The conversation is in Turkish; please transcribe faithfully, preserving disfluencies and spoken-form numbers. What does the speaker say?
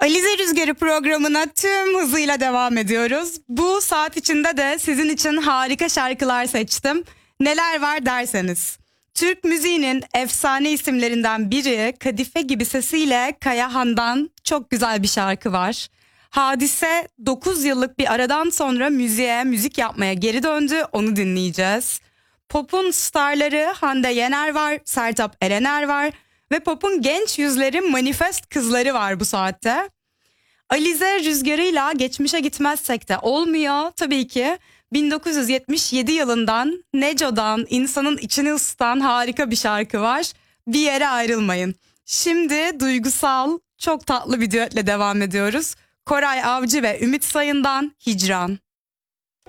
Alize Rüzgarı programına tüm hızıyla devam ediyoruz. Bu saat içinde de sizin için harika şarkılar seçtim. Neler var derseniz. Türk müziğinin efsane isimlerinden biri Kadife gibi sesiyle Kayahan'dan çok güzel bir şarkı var. Hadise dokuz yıllık bir aradan sonra müziğe, müzik yapmaya geri döndü, onu dinleyeceğiz. Pop'un starları Hande Yener var, Sertab Erener var ve pop'un genç yüzleri Manifest kızları var bu saatte. Alize Rüzgarı'yla geçmişe gitmezsek de olmuyor tabii ki. bin dokuz yüz yetmiş yedi yılından Neco'dan insanın içini ısıtan harika bir şarkı var. Bir yere ayrılmayın. Şimdi duygusal, çok tatlı bir düetle devam ediyoruz. Koray Avcı ve Ümit Sayın'dan Hicran.